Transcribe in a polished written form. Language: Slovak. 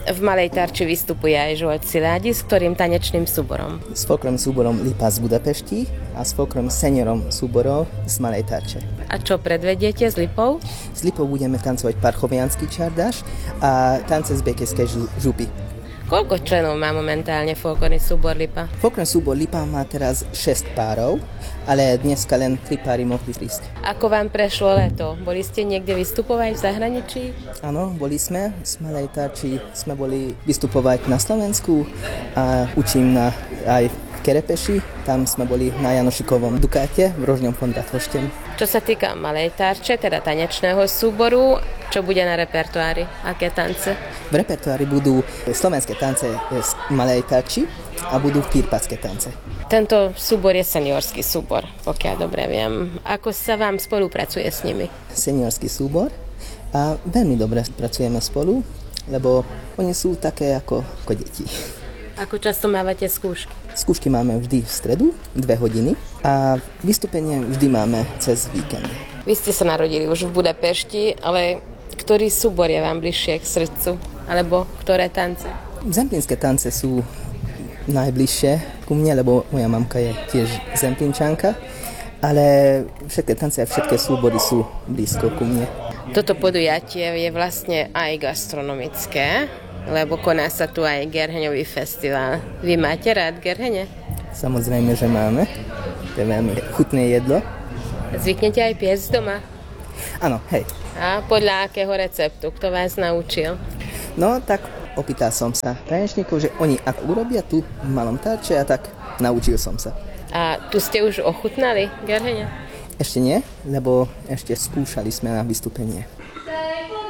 V Malej Tarči vystupuje aj Zsolt Szilágyi, s ktorým tanečným súborom? S folklórnym súborom Lipa z Budapešti a s folklórnym seniorom súborov z Malej Tarče. A čo predvediete s Lipou? S Lipou budeme tancovať parchoviansky čardáš a tance z Bekeskej župy. Koľko členov má momentálne folklórny súbor Lipa? Folklórny súbor Lipa má teraz 6 párov, ale dneska len 3 páry mohli prísť. Ako vám prešlo leto? Boli ste niekde vystupovať v zahraničí? Áno, boli sme. Z Malej Tarči sme boli vystupovať na Slovensku a učím aj v Kerepeši. Tam sme boli na Janošikovom Dukáte v Rožňom Fondatoštem. Čo sa týka Malej Tarče, teda tanečného súboru, čo bude na repertoári? Aké tance? V repertoári budú slovenské tance z Malej Tarči a budú kirpatské tance. Tento súbor je seniorský súbor, pokiaľ dobre viem. Ako sa vám spolupracuje s nimi? Seniorský súbor a veľmi dobre pracujeme spolu, lebo oni sú také ako deti. Ako často mávate skúšky? Skúšky máme vždy v stredu, 2 hodiny a vystúpenie vždy máme cez víkend. Vy ste sa narodili už v Budapešti, ale ktorý súbor je vám bližšie k srdcu? Alebo ktoré tance? Zemplínske tance sú najbližšie ku mne, lebo moja mamka je tiež zemplínčanka, ale všetky tance a všetky súbory sú blízko ku mne. Toto podujatie je vlastne aj gastronomické, lebo koná sa tu aj Gerheňový festival. Vy máte rád Gerhene? Samozrejme, že máme. To je veľmi chutné jedlo. Zvyknete aj piecť doma? Áno, hej. A podľa akého receptu? Kto vás naučil? No, tak opýtal som sa tanečníkov, že oni ako urobia tu v Malom Tarče a tak naučil som sa. A tu ste už ochutnali Gerhene? Ešte nie, lebo ešte skúšali sme na vystúpenie.